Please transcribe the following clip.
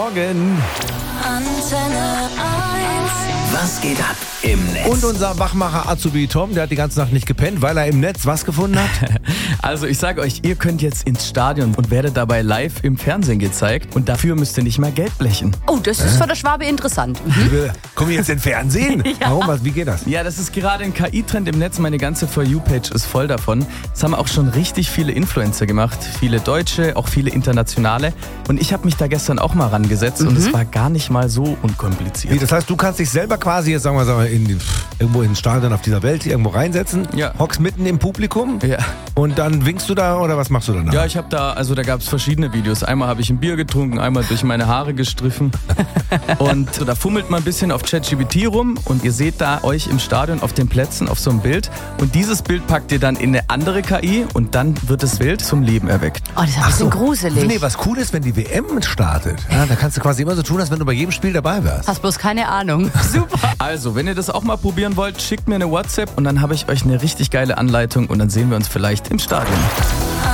Morgen. Antenne 1. Was geht ab im Netz? Und unser Wachmacher Azubi Tom, der hat die ganze Nacht nicht gepennt, weil er im Netz was gefunden hat? Also ich sage euch, ihr könnt jetzt ins Stadion und werdet dabei live im Fernsehen gezeigt. Und dafür müsst ihr nicht mehr Geld blechen. Oh, das ist für der Schwabe interessant. Kommen wir jetzt in den Fernsehen? Warum? Wie geht das? Ja, das ist gerade ein KI-Trend im Netz. Meine ganze For You-Page ist voll davon. Das haben auch schon richtig viele Influencer gemacht. Viele Deutsche, auch viele internationale. Und ich habe mich da gestern auch mal rangesetzt und es war gar nicht mal so unkompliziert. Wie, das heißt, du kannst dich selber quasi jetzt, sagen wir mal, irgendwo ins Stadion auf dieser Welt irgendwo reinsetzen, Ja. hockst mitten im Publikum Ja. und dann winkst du da oder was machst du dann? Ja, ich habe da gab es verschiedene Videos. Einmal habe ich ein Bier getrunken, einmal durch meine Haare gestriffen. Und so, da fummelt man ein bisschen auf ChatGPT rum und ihr seht da euch im Stadion auf den Plätzen auf so einem Bild. Und dieses Bild packt ihr dann in eine andere KI und dann wird das Bild zum Leben erweckt. Oh, das ist ein bisschen gruselig. Nee, was cool ist, wenn die WM startet, ja, da kannst du quasi immer so tun, als wenn du bei jedem Spiel dabei wärst. Hast bloß keine Ahnung. Super. Also, wenn ihr das auch mal probieren wollt, schickt mir eine WhatsApp und dann habe ich euch eine richtig geile Anleitung und dann sehen wir uns vielleicht im Stadion.